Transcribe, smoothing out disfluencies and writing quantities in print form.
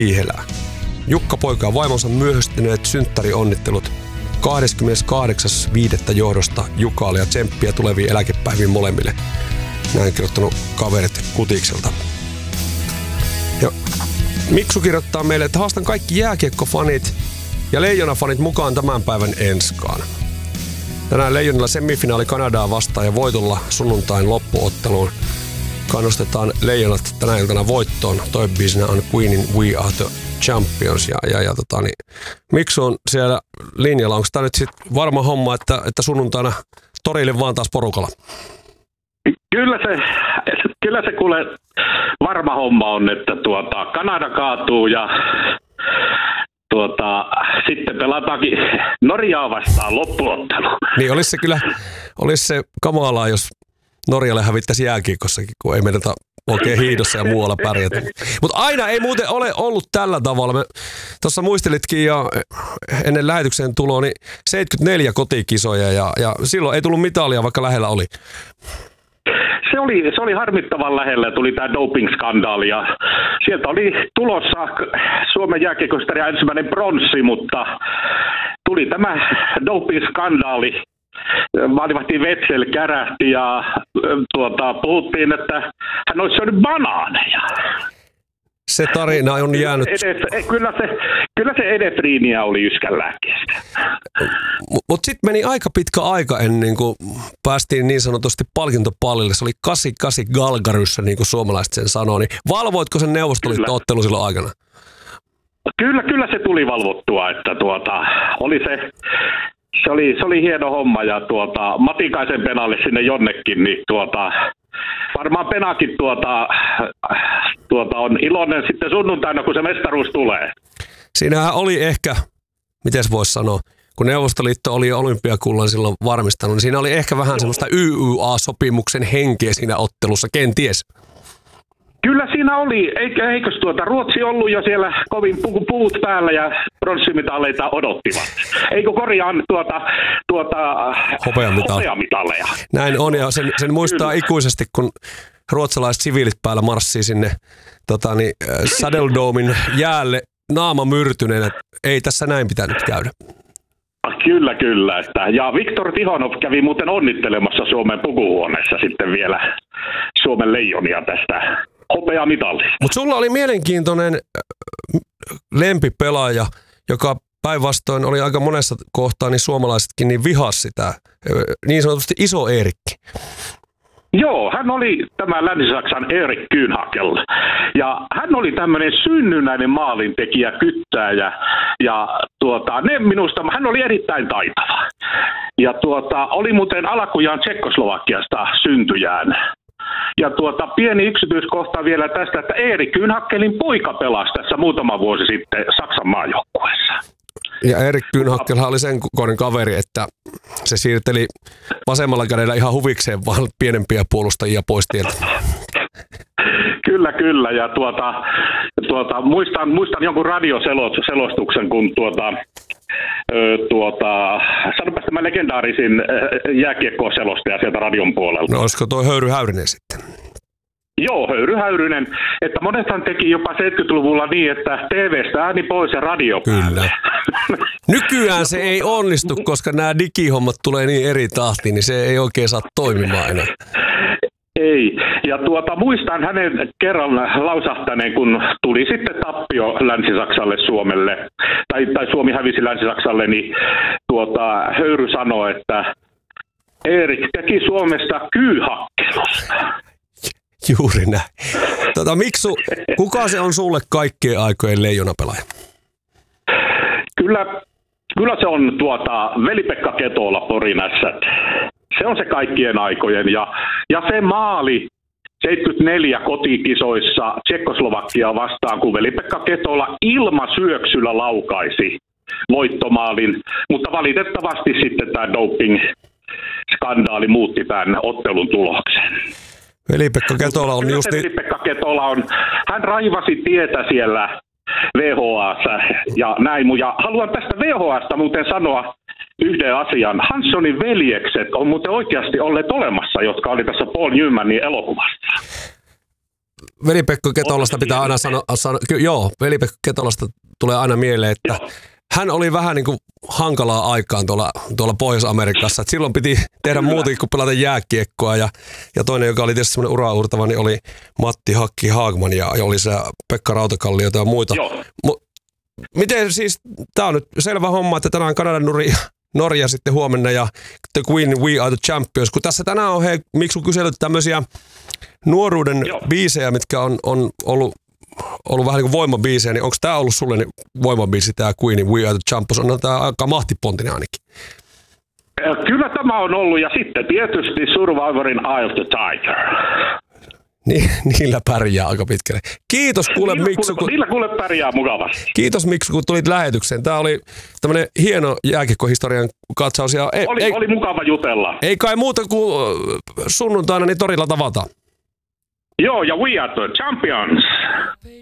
Ihelää. Jukka Poika ja vaimonsa myöhästyneet synttärionnittelut 28.5. johdosta Jukalle ja tsemppiä tuleviin eläkepäiviin molemmille. Näin kirjoittanut kaverit Kutikselta. Ja Miksu kirjoittaa meille, että haastan kaikki jääkiekkofanit ja Leijona-fanit mukaan tämän päivän enskaan. Tänään Leijonilla semifinaali Kanadaa vastaan ja voitolla sunnuntain loppuotteluun. Kannustetaan Leijonat tänä iltana voittoon. Toi biisinä on Queenin We Are The Champions. Miksu on siellä linjalla. Onko tämä nyt sit varma homma, että sunnuntaina torille vaan taas porukalla? Kyllä se kuule varma homma on, että Kanada kaatuu ja sitten pelataankin Norjaa vastaan loppuottelu. Niin olisi se kamalaa, jos Norjalle hävittäisi jääkiekossakin, kun ei mennä oikein hiidossa ja muualla pärjätä. Mutta aina ei muuten ole ollut tällä tavalla. Me tuossa muistelitkin jo ennen lähetyksen tuloa, niin 74 kotikisoja ja silloin ei tullut mitalia, vaikka lähellä oli. Se oli harmittavan lähellä, tuli tämä doping-skandaali ja sieltä oli tulossa Suomen jääkiekkohistoria ensimmäinen pronssi, mutta tuli tämä doping-skandaali. Maalivahti Wetzel kärähti ja puhuttiin, että hän olisi syönyt banaaneja. Se tarina on jäänyt. Kyllä se edefriiniä oli yskän lääkkeestä. Mutta sitten meni aika pitkä aika ennen kuin päästiin niin sanotusti palkintopallille. Se oli 88 Galgaryssä, niin kuin suomalaiset sen sanoo. Niin valvoitko sen Neuvostoliitto-ottelu silloin aikana? Kyllä se tuli valvottua, että oli se oli hieno homma ja Matikaisen Penalle sinne jonnekin, niin varmaan Penakin on iloinen sitten sunnuntaina, kun se mestaruus tulee. Siinähän oli ehkä, miten voisi sanoa, kun Neuvostoliitto oli olympiakullan silloin varmistanut, niin siinä oli ehkä vähän semmoista YYA-sopimuksen henkeä siinä ottelussa, kenties. Kyllä siinä oli, eikös Ruotsi ollut jo siellä kovin puut päällä ja pronssimitaleita odottivat. Eikö korjaan hopeamitaleja? Näin on ja sen muistaa ikuisesti, kun ruotsalaiset siviilit päällä marssii sinne Saddle Domen jäälle naama myrtyneenä. Ei tässä näin pitänyt käydä. Kyllä. Ja Viktor Tihonov kävi muuten onnittelemassa Suomen pukuhuoneessa sitten vielä Suomen Leijonia tästä hopeamitallista. Mutta sulla oli mielenkiintoinen lempipelaaja, joka päinvastoin oli aika monessa kohtaa, niin suomalaisetkin niin vihas sitä, niin sanotusti Iso Eerikki. Joo, hän oli tämä Länsi-Saksan Erik Kühnhackl. Ja hän oli tämmöinen synnynnäinen maalintekijä, kyttääjä. Ja minusta hän oli erittäin taitava. Ja oli muuten alkujaan Tsekkoslovakiasta syntyjään. Ja pieni yksityiskohta vielä tästä, että Erik Kühnhackelin poika pelasi tässä muutama vuosi sitten Saksan maajoukkueessa. Ja Erik Kühnhackelhan oli sen kokoinen kaveri, että se siirteli vasemmalla kädellä ihan huvikseen vaan pienempiä puolustajia pois tieltä. Kyllä. Ja muistan jonkun radioselostuksen, kun sanopas tämä legendaarisin jääkiekko-selostaja sieltä radion puolelta. No olisiko toi Höyry Häyrinen sitten? Joo, Höyry Häyrynen. Että monethan teki jopa 70-luvulla niin, että TV:stä ääni pois ja radio päälle. Kyllä. Nykyään se ei onnistu, koska nämä digihommat tulee niin eri tahtiin, niin se ei oikein saa toimimaan enää. Ei. Ja muistan hänen kerran lausahtaneen, kun tuli sitten tappio Länsi-Saksalle Suomelle, tai Suomi hävisi Länsi-Saksalle, niin Höyry sanoi, että Erik teki Suomesta kyyhakkelusta. Juuri näin. Miksu, kuka se on sulle kaikkien aikojen leijonapelaaja? Kyllä se on Veli-Pekka Ketola Porin Ässät. Se on se kaikkien aikojen. Ja se maali 74 kotikisoissa Tsekkoslovakiaa vastaan, kun Veli-Pekka Ketola ilmasyöksyllä laukaisi voittomaalin. Mutta valitettavasti sitten tämä doping-skandaali muutti tämän ottelun tuloksen. Veli-Pekka Ketola on just Veli-Pekka Ketola hän raivasi tietä siellä WHA:ssa ja näin. Ja haluan tästä WHA:sta muuten sanoa yhden asian. Hanssonin veljekset on muuten oikeasti olleet olemassa, jotka oli tässä Paul Newmanin elokuvassa. Veli-Pekka Ketolasta pitää aina sanoa, joo, Veli-Pekka Ketolasta tulee aina mieleen, että hän oli vähän niin kuin hankalaa aikaan tuolla Pohjois-Amerikassa. Et silloin piti tehdä muutakin kuin pelata jääkiekkoa. Ja toinen, joka oli tietysti semmoinen uraurtava, niin oli Matti Hakki Haagman ja oli se Pekka Rautakallio ja muita. Miten siis, tää on nyt selvä homma, että tänään Kanadan Norja sitten huomenna ja The Queen, We Are The Champions. Kun tässä tänään on Miksu kysellyt tämmöisiä nuoruuden biisejä, mitkä on ollut vähän niin kuin voimabiisejä, niin onko tämä ollut sulle niin voimabiisi, tämä Queen, We Are The Champions? On tämä aika mahtipontinen ainakin. Kyllä tämä on ollut, ja sitten tietysti Survivorin Eye of the Tiger. Niillä pärjää aika pitkälle. Kiitos kuule Miksu. Niillä kuule pärjää mukavasti. Kiitos Miksu, kun tulit lähetykseen. Tämä oli tämmöinen hieno jääkiekkohistorian katsaus. Ja oli mukava jutella. Ei kai muuta kuin sunnuntaina niin torilla tavataan. Joo, ja We Are The Champions.